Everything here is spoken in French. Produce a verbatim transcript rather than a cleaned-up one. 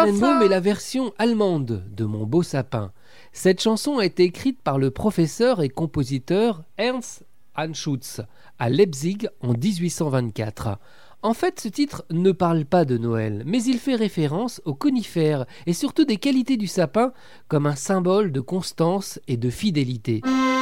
Tannenbaum est la version allemande de Mon beau sapin. Cette chanson a été écrite par le professeur et compositeur Ernst Anschutz à Leipzig en dix-huit cent vingt-quatre. En fait, ce titre ne parle pas de Noël, mais il fait référence aux conifères et surtout des qualités du sapin comme un symbole de constance et de fidélité.